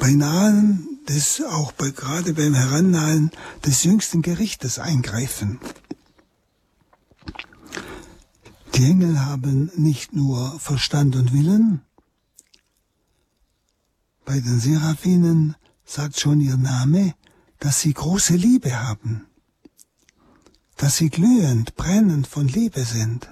gerade beim Herannahen des jüngsten Gerichtes eingreifen. Die Engel haben nicht nur Verstand und Willen. Bei den Seraphinen sagt schon ihr Name, dass sie große Liebe haben, dass sie glühend, brennend von Liebe sind.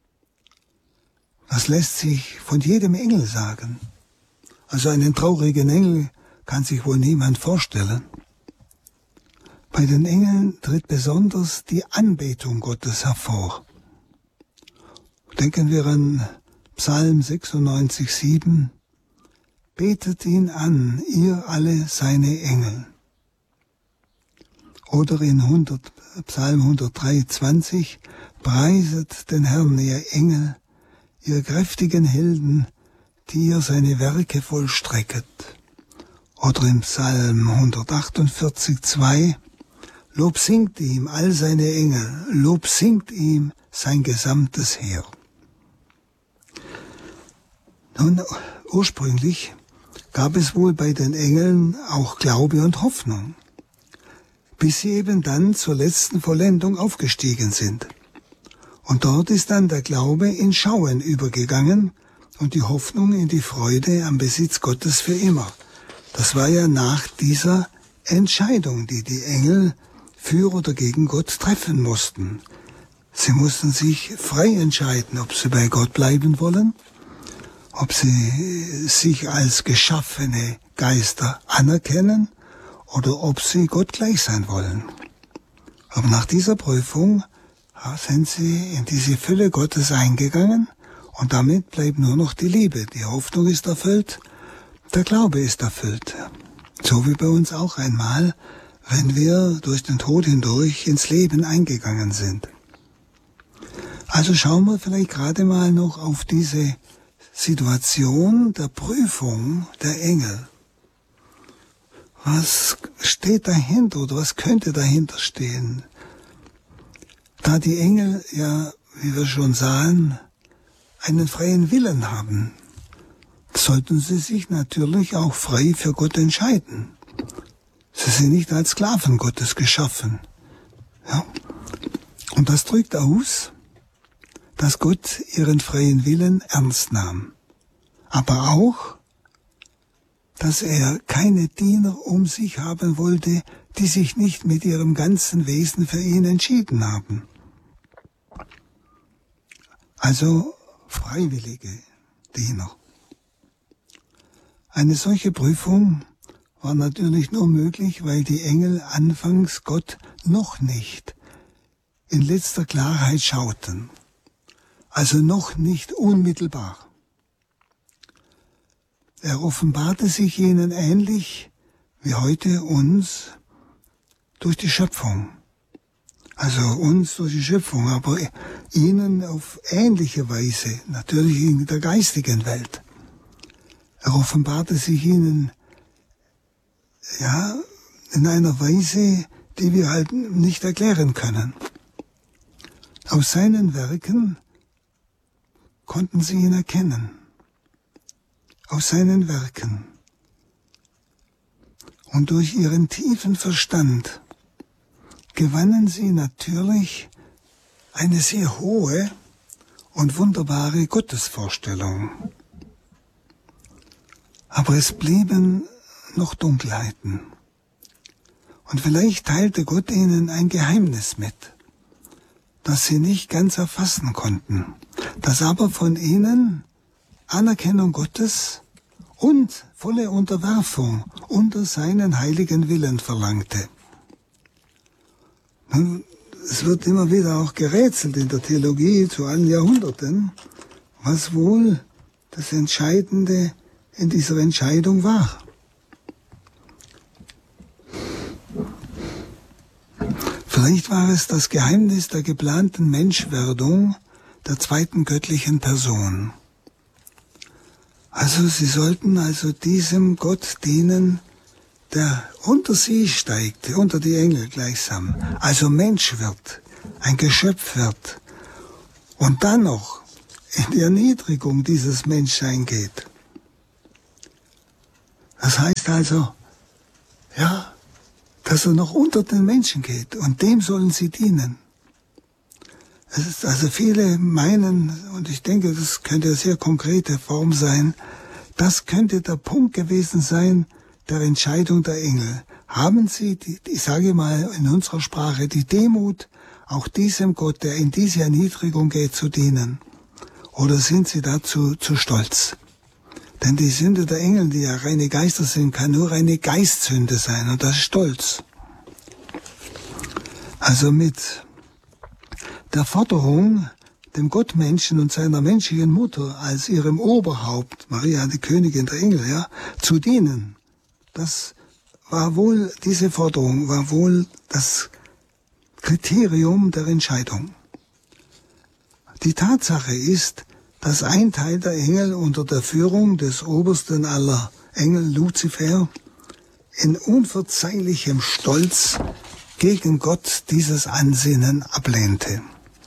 Das lässt sich von jedem Engel sagen. Also einen traurigen Engel kann sich wohl niemand vorstellen. Bei den Engeln tritt besonders die Anbetung Gottes hervor. Denken wir an Psalm 96,7. Betet ihn an, ihr alle seine Engel. Oder in Psalm 103,20. Preiset den Herrn, ihr Engel, ihr kräftigen Helden, die ihr seine Werke vollstrecket. Oder im Psalm 148,2. Lob singt ihm all seine Engel, Lob singt ihm sein gesamtes Heer. Nun, ursprünglich gab es wohl bei den Engeln auch Glaube und Hoffnung, bis sie eben dann zur letzten Vollendung aufgestiegen sind. Und dort ist dann der Glaube in Schauen übergegangen und die Hoffnung in die Freude am Besitz Gottes für immer. Das war ja nach dieser Entscheidung, die die Engel für oder gegen Gott treffen mussten. Sie mussten sich frei entscheiden, ob sie bei Gott bleiben wollen, ob sie sich als geschaffene Geister anerkennen oder ob sie Gott gleich sein wollen. Aber nach dieser Prüfung sind sie in diese Fülle Gottes eingegangen und damit bleibt nur noch die Liebe. Die Hoffnung ist erfüllt, der Glaube ist erfüllt. So wie bei uns auch einmal, wenn wir durch den Tod hindurch ins Leben eingegangen sind. Also schauen wir vielleicht gerade mal noch auf diese Situation der Prüfung der Engel. Was steht dahinter oder was könnte dahinter stehen? Da die Engel ja, wie wir schon sahen, einen freien Willen haben, sollten sie sich natürlich auch frei für Gott entscheiden. Sie sind nicht als Sklaven Gottes geschaffen. Ja? Und das drückt aus, dass Gott ihren freien Willen ernst nahm. Aber auch, dass er keine Diener um sich haben wollte, die sich nicht mit ihrem ganzen Wesen für ihn entschieden haben. Also freiwillige Diener. Eine solche Prüfung war natürlich nur möglich, weil die Engel anfangs Gott noch nicht in letzter Klarheit schauten. Also noch nicht unmittelbar. Er offenbarte sich ihnen ähnlich wie heute uns durch die Schöpfung. Also uns durch die Schöpfung, aber ihnen auf ähnliche Weise, natürlich in der geistigen Welt. Er offenbarte sich ihnen ja in einer Weise, die wir halt nicht erklären können. Aus seinen Werken konnten sie ihn erkennen. Aus seinen Werken. Und durch ihren tiefen Verstand gewannen sie natürlich eine sehr hohe und wunderbare Gottesvorstellung. Aber es blieben noch Dunkelheiten. Und vielleicht teilte Gott ihnen ein Geheimnis mit, das sie nicht ganz erfassen konnten, das aber von ihnen Anerkennung Gottes und volle Unterwerfung unter seinen heiligen Willen verlangte. Nun, es wird immer wieder auch gerätselt in der Theologie zu allen Jahrhunderten, was wohl das Entscheidende in dieser Entscheidung war. Vielleicht war es das Geheimnis der geplanten Menschwerdung der zweiten göttlichen Person. Also sie sollten also diesem Gott dienen, der unter sie steigt, unter die Engel gleichsam, also Mensch wird, ein Geschöpf wird und dann noch in die Erniedrigung dieses Menschsein geht. Das heißt also, ja, dass er noch unter den Menschen geht und dem sollen sie dienen. Es ist also viele meinen, und ich denke, das könnte eine sehr konkrete Form sein, das könnte der Punkt gewesen sein der Entscheidung der Engel. Haben sie, ich sage mal in unserer Sprache, die Demut, auch diesem Gott, der in diese Erniedrigung geht, zu dienen? Oder sind sie dazu zu stolz? Denn die Sünde der Engel, die ja reine Geister sind, kann nur eine Geistsünde sein, und das ist Stolz. Also mit der Forderung, dem Gottmenschen und seiner menschlichen Mutter als ihrem Oberhaupt, Maria, die Königin der Engel, ja, zu dienen, das war wohl, diese Forderung war wohl das Kriterium der Entscheidung. Die Tatsache ist, dass ein Teil der Engel unter der Führung des obersten aller Engel, Luzifer, in unverzeihlichem Stolz gegen Gott dieses Ansinnen ablehnte.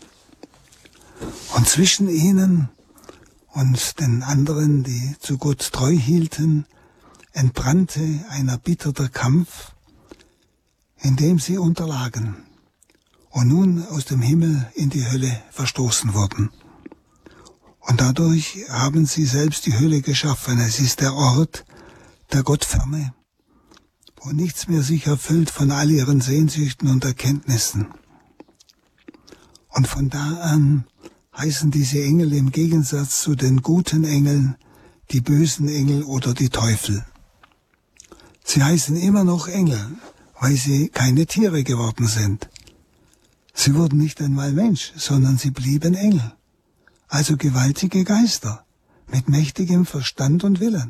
Und zwischen ihnen und den anderen, die zu Gott treu hielten, entbrannte ein erbitterter Kampf, in dem sie unterlagen und nun aus dem Himmel in die Hölle verstoßen wurden. Und dadurch haben sie selbst die Hölle geschaffen. Es ist der Ort der Gottferne, wo nichts mehr sich erfüllt von all ihren Sehnsüchten und Erkenntnissen. Und von da an heißen diese Engel im Gegensatz zu den guten Engeln die bösen Engel oder die Teufel. Sie heißen immer noch Engel, weil sie keine Tiere geworden sind. Sie wurden nicht einmal Mensch, sondern sie blieben Engel. Also gewaltige Geister mit mächtigem Verstand und Willen.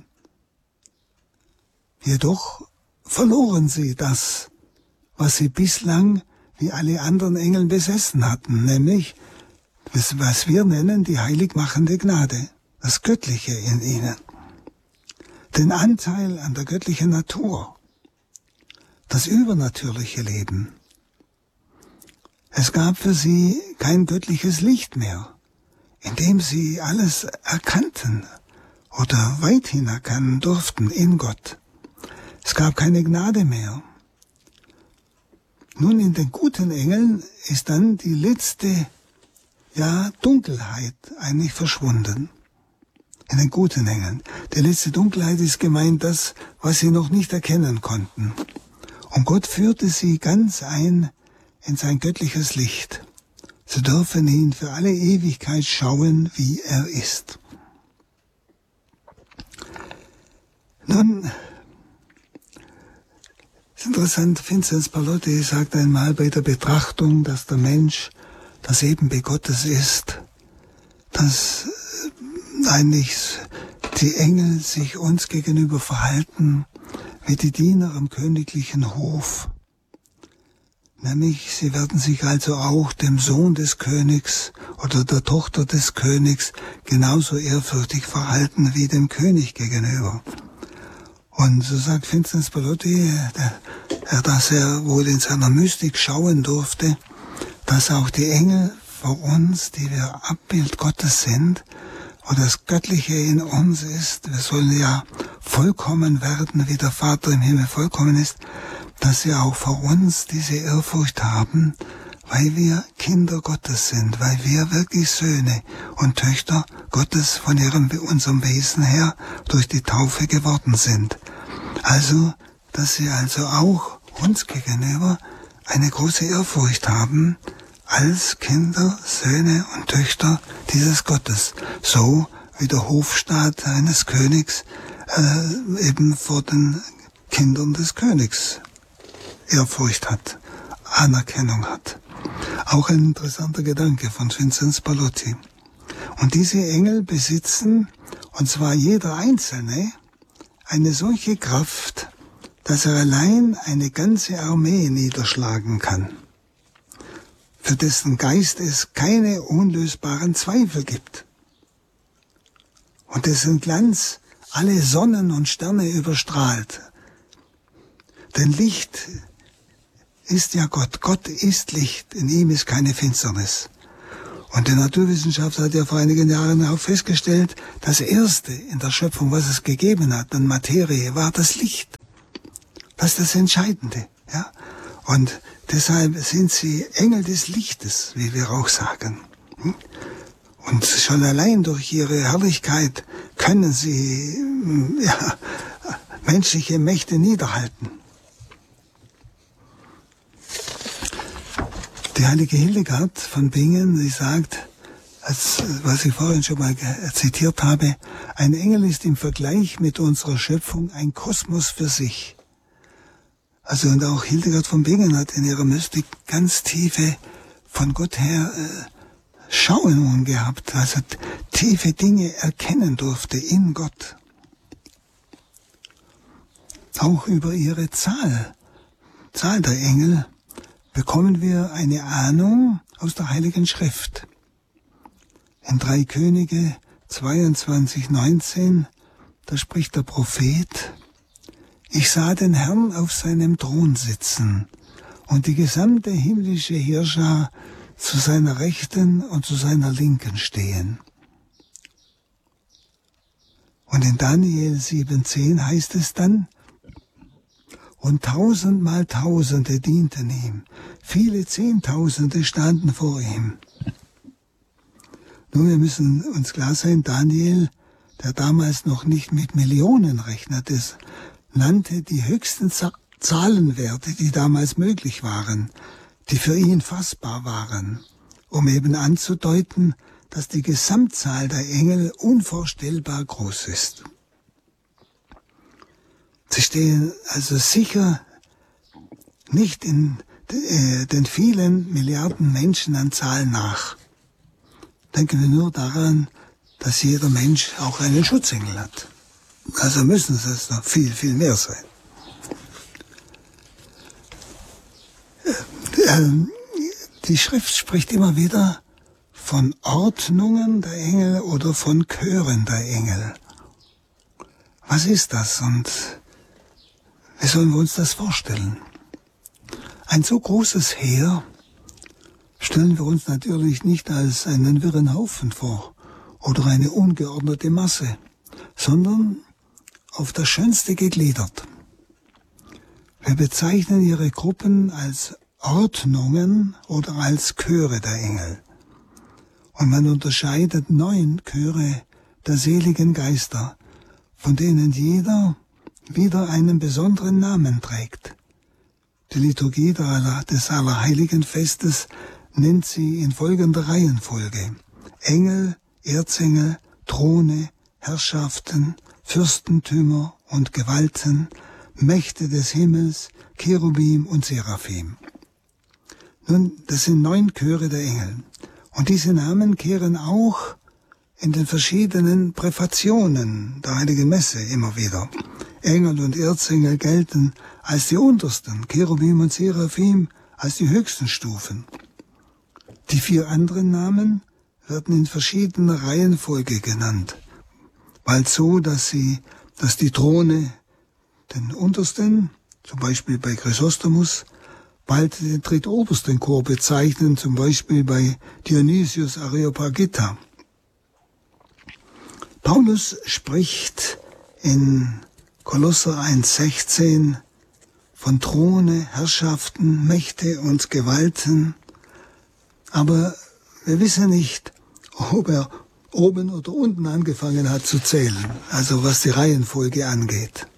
Jedoch verloren sie das, was sie bislang wie alle anderen Engel besessen hatten, nämlich was wir nennen die heiligmachende Gnade, das Göttliche in ihnen, den Anteil an der göttlichen Natur, das übernatürliche Leben. Es gab für sie kein göttliches Licht mehr, in dem sie alles erkannten oder weithin erkennen durften in Gott. Es gab keine Gnade mehr. Nun, in den guten Engeln ist dann die letzte, Dunkelheit eigentlich verschwunden. In den guten Engeln. Die letzte Dunkelheit ist gemeint das, was sie noch nicht erkennen konnten. Und Gott führte sie ganz ein in sein göttliches Licht. Sie dürfen ihn für alle Ewigkeit schauen, wie er ist. Nun, es ist interessant, Vinzenz Pallotti sagt einmal bei der Betrachtung, dass der Mensch das Ebenbild Gottes ist, dass eigentlich die Engel sich uns gegenüber verhalten wie die Diener am königlichen Hof. Nämlich, sie werden sich also auch dem Sohn des Königs oder der Tochter des Königs genauso ehrfürchtig verhalten wie dem König gegenüber. Und so sagt Vinzenz Pallotti, dass er wohl in seiner Mystik schauen durfte, dass auch die Engel vor uns, die wir Abbild Gottes sind, wo das Göttliche in uns ist, wir sollen ja vollkommen werden, wie der Vater im Himmel vollkommen ist, dass sie auch vor uns diese Ehrfurcht haben, weil wir Kinder Gottes sind, weil wir wirklich Söhne und Töchter Gottes von unserem Wesen her durch die Taufe geworden sind. Also, dass sie also auch uns gegenüber eine große Ehrfurcht haben, als Kinder, Söhne und Töchter dieses Gottes. So wie der Hofstaat eines Königs eben vor den Kindern des Königs Ehrfurcht hat, Anerkennung hat. Auch ein interessanter Gedanke von Vinzenz Pallotti. Und diese Engel besitzen, und zwar jeder Einzelne, eine solche Kraft, dass er allein eine ganze Armee niederschlagen kann, für dessen Geist es keine unlösbaren Zweifel gibt und dessen Glanz alle Sonnen und Sterne überstrahlt. Denn Licht ist ja Gott. Gott ist Licht, in ihm ist keine Finsternis. Und die Naturwissenschaft hat ja vor einigen Jahren auch festgestellt, das Erste in der Schöpfung, was es gegeben hat an Materie, war das Licht. Das ist das Entscheidende. Ja? Und deshalb sind sie Engel des Lichtes, wie wir auch sagen. Und schon allein durch ihre Herrlichkeit können sie menschliche Mächte niederhalten. Die heilige Hildegard von Bingen, sie sagt, was ich vorhin schon mal zitiert habe, ein Engel ist im Vergleich mit unserer Schöpfung ein Kosmos für sich. Also und auch Hildegard von Bingen hat in ihrer Mystik ganz tiefe, von Gott her Schauungen gehabt, also tiefe Dinge erkennen durfte in Gott. Auch über ihre Zahl der Engel, bekommen wir eine Ahnung aus der Heiligen Schrift. In 3 Könige 22,19, da spricht der Prophet: Ich sah den Herrn auf seinem Thron sitzen und die gesamte himmlische Heerschar zu seiner Rechten und zu seiner Linken stehen. Und in Daniel 7,10 heißt es dann: Und 1000 mal Tausende dienten ihm, viele Zehntausende standen vor ihm. Nun, wir müssen uns klar sein, Daniel, der damals noch nicht mit Millionen rechnete, nannte die höchsten Zahlenwerte, die damals möglich waren, die für ihn fassbar waren, um eben anzudeuten, dass die Gesamtzahl der Engel unvorstellbar groß ist. Sie stehen also sicher nicht in den vielen Milliarden Menschen an Zahl nach. Denken wir nur daran, dass jeder Mensch auch einen Schutzengel hat. Also müssen es noch viel, viel mehr sein. Die Schrift spricht immer wieder von Ordnungen der Engel oder von Chören der Engel. Was ist das und wie sollen wir uns das vorstellen? Ein so großes Heer stellen wir uns natürlich nicht als einen wirren Haufen vor oder eine ungeordnete Masse, sondern auf das Schönste gegliedert. Wir bezeichnen ihre Gruppen als Ordnungen oder als Chöre der Engel. Und man unterscheidet 9 Chöre der seligen Geister, von denen jeder wieder einen besonderen Namen trägt. Die Liturgie des Allerheiligenfestes nennt sie in folgender Reihenfolge: Engel, Erzengel, Throne, Herrschaften, Fürstentümer und Gewalten, Mächte des Himmels, Cherubim und Seraphim. Nun, das sind 9 Chöre der Engel. Und diese Namen kehren auch in den verschiedenen Präfationen der Heiligen Messe immer wieder. Engel und Erzengel gelten als die untersten, Cherubim und Seraphim als die höchsten Stufen. Die 4 anderen Namen werden in verschiedener Reihenfolge genannt, bald so, dass die Throne den untersten, zum Beispiel bei Chrysostomus, bald den drittobersten Chor bezeichnen, zum Beispiel bei Dionysius Areopagita. Paulus spricht in Kolosser 1,16 von Throne, Herrschaften, Mächte und Gewalten, aber wir wissen nicht, ob er oben oder unten angefangen hat zu zählen, also was die Reihenfolge angeht.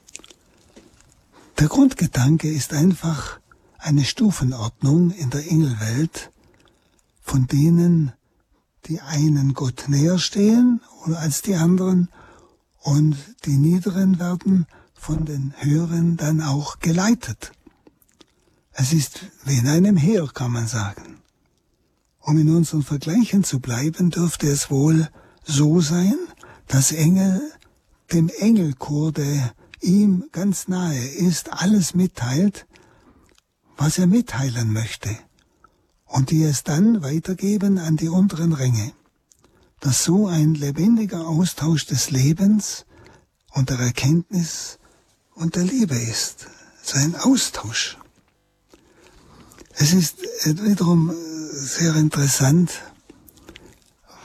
Der Grundgedanke ist einfach eine Stufenordnung in der Engelwelt, von denen die einen Gott näher stehen als die anderen und die Niederen werden von den Höheren dann auch geleitet. Es ist wie in einem Heer, kann man sagen. Um in unseren Vergleichen zu bleiben, dürfte es wohl so sein, dass Engel dem Engelchor, der ihm ganz nahe ist, alles mitteilt, was er mitteilen möchte, und die es dann weitergeben an die unteren Ränge, dass so ein lebendiger Austausch des Lebens und der Erkenntnis und der Liebe ist, so ein Austausch. Es ist wiederum sehr interessant,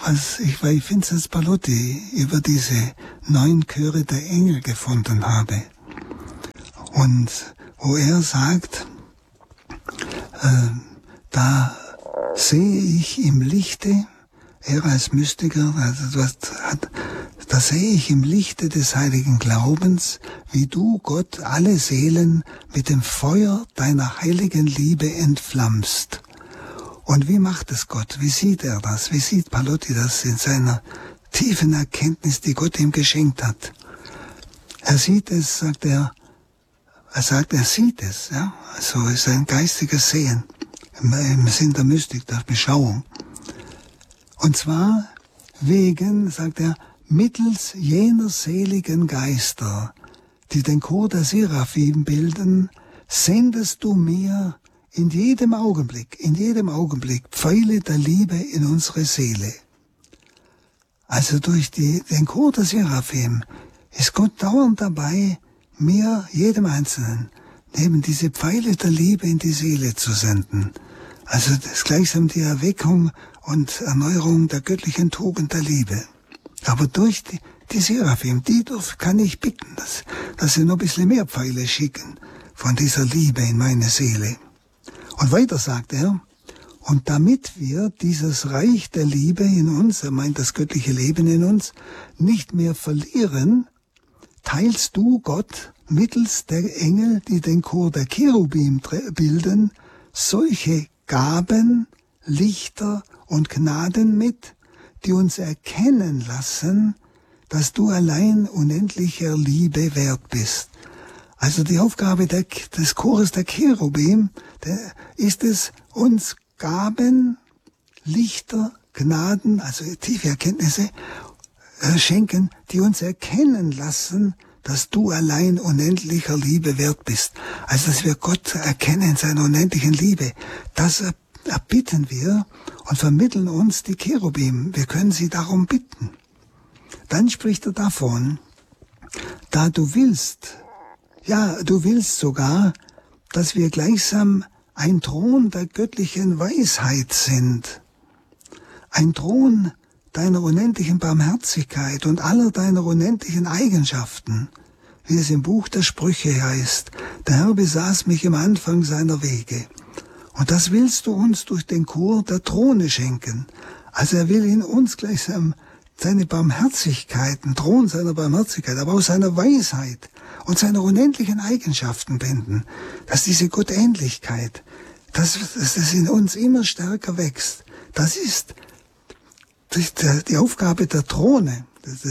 was ich bei Vinzenz Pallotti über diese 9 Chöre der Engel gefunden habe. Und wo er sagt, da sehe ich im Lichte, er als Mystiker, da sehe ich im Lichte des heiligen Glaubens, wie du, Gott, alle Seelen mit dem Feuer deiner heiligen Liebe entflammst. Und wie macht es Gott? Wie sieht er das? Wie sieht Pallotti das in seiner tiefen Erkenntnis, die Gott ihm geschenkt hat? Er sieht es, sagt er, er sieht es, ja. Also ist ein geistiges Sehen im Sinn der Mystik, der Beschauung. Und zwar wegen, sagt er, mittels jener seligen Geister, die den Chor der Seraphim bilden, sendest du mir in jedem Augenblick Pfeile der Liebe in unsere Seele. Also durch den Chor der Seraphim ist Gott dauernd dabei, mir, jedem Einzelnen, neben diese Pfeile der Liebe in die Seele zu senden. Also das ist gleichsam die Erweckung und Erneuerung der göttlichen Tugend der Liebe. Aber durch die Seraphim, kann ich bitten, dass sie noch ein bisschen mehr Pfeile schicken von dieser Liebe in meine Seele. Und weiter sagt er, und damit wir dieses Reich der Liebe in uns, er meint das göttliche Leben in uns, nicht mehr verlieren, teilst du, Gott, mittels der Engel, die den Chor der Cherubim bilden, solche Gaben, Lichter und Gnaden mit, die uns erkennen lassen, dass du allein unendlicher Liebe wert bist. Also die Aufgabe des Chores der Cherubim ist es, uns Gaben, Lichter, Gnaden, also tiefe Erkenntnisse schenken, die uns erkennen lassen, dass du allein unendlicher Liebe wert bist. Also dass wir Gott erkennen in seiner unendlichen Liebe. Das erbitten wir und vermitteln uns die Cherubim. Wir können sie darum bitten. Dann spricht er davon, da du willst, ja, du willst sogar, dass wir gleichsam ein Thron der göttlichen Weisheit sind. Ein Thron deiner unendlichen Barmherzigkeit und aller deiner unendlichen Eigenschaften, wie es im Buch der Sprüche heißt. Der Herr besaß mich im Anfang seiner Wege. Und das willst du uns durch den Chor der Throne schenken. Also er will in uns gleichsam seine Barmherzigkeit, den Thron seiner Barmherzigkeit, aber auch seiner Weisheit und seiner unendlichen Eigenschaften binden, dass diese Gottähnlichkeit, dass das in uns immer stärker wächst. Das ist die Aufgabe der Throne,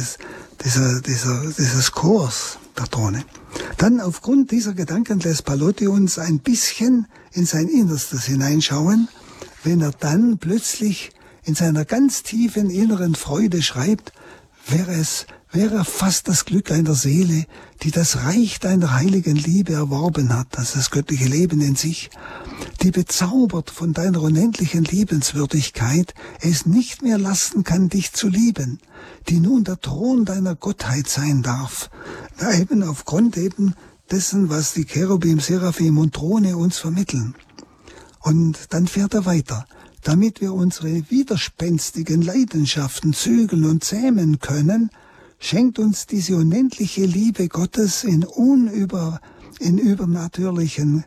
dieses Chors der Throne. Dann aufgrund dieser Gedanken lässt Pallotti uns ein bisschen in sein Innerstes hineinschauen, wenn er dann plötzlich in seiner ganz tiefen inneren Freude schreibt, wäre fast das Glück einer Seele, die das Reich deiner heiligen Liebe erworben hat, also das göttliche Leben in sich, die bezaubert von deiner unendlichen Liebenswürdigkeit es nicht mehr lassen kann, dich zu lieben, die nun der Thron deiner Gottheit sein darf, eben aufgrund eben dessen, was die Cherubim, Seraphim und Throne uns vermitteln. Und dann fährt er weiter. Damit wir unsere widerspenstigen Leidenschaften zügeln und zähmen können, schenkt uns diese unendliche Liebe Gottes in übernatürlichen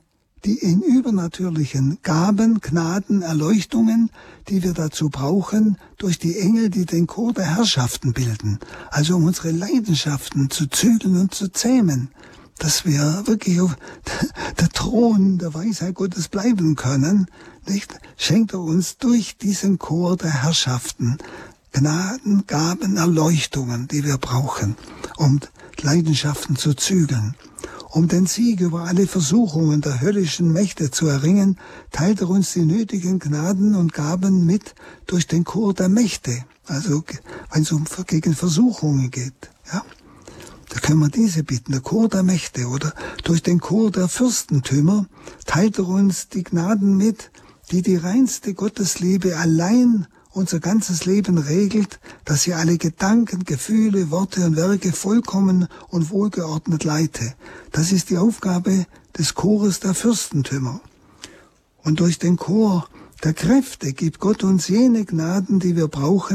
Gaben, Gnaden, Erleuchtungen, die wir dazu brauchen, durch die Engel, die den Chor der Herrschaften bilden. Also um unsere Leidenschaften zu zügeln und zu zähmen, dass wir wirklich auf der Thron der Weisheit Gottes bleiben können, nicht? Schenkt er uns durch diesen Chor der Herrschaften Gnaden, Gaben, Erleuchtungen, die wir brauchen, um Leidenschaften zu zügeln. Um den Sieg über alle Versuchungen der höllischen Mächte zu erringen, teilt er uns die nötigen Gnaden und Gaben mit durch den Chor der Mächte, also wenn es gegen Versuchungen geht. Ja? Da können wir diese bitten, der Chor der Mächte, oder durch den Chor der Fürstentümer teilt er uns die Gnaden mit, die reinste Gottesliebe allein unser ganzes Leben regelt, dass sie alle Gedanken, Gefühle, Worte und Werke vollkommen und wohlgeordnet leite. Das ist die Aufgabe des Chores der Fürstentümer. Und durch den Chor der Kräfte gibt Gott uns jene Gnaden, die wir brauchen,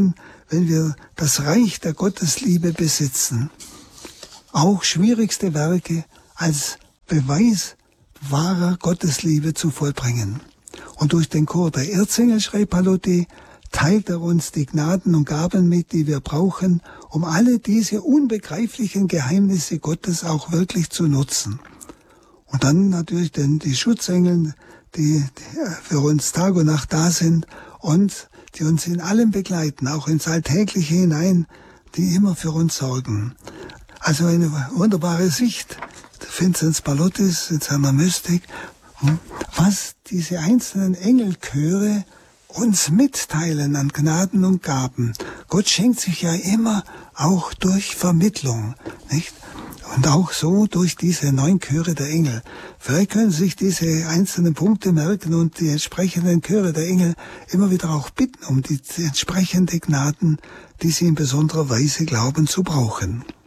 wenn wir das Reich der Gottesliebe besitzen, auch schwierigste Werke als Beweis wahrer Gottesliebe zu vollbringen. Und durch den Chor der Erzengel, schreibt Paloty, teilt er uns die Gnaden und Gaben mit, die wir brauchen, um alle diese unbegreiflichen Geheimnisse Gottes auch wirklich zu nutzen. Und dann natürlich die Schutzengel, die für uns Tag und Nacht da sind und die uns in allem begleiten, auch ins Alltägliche hinein, die immer für uns sorgen. Also eine wunderbare Sicht Vinzenz Pallottys in seiner Mystik, was diese einzelnen Engelchöre uns mitteilen an Gnaden und Gaben. Gott schenkt sich ja immer auch durch Vermittlung, nicht? Und auch so durch diese 9 Chöre der Engel. Vielleicht können Sie sich diese einzelnen Punkte merken und die entsprechenden Chöre der Engel immer wieder auch bitten um die entsprechenden Gnaden, die Sie in besonderer Weise glauben zu brauchen.